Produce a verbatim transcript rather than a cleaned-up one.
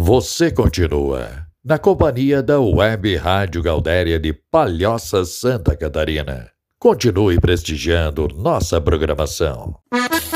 Você continua na companhia da Web Rádio Gaudéria de Palhoça, Santa Catarina. Continue prestigiando nossa programação.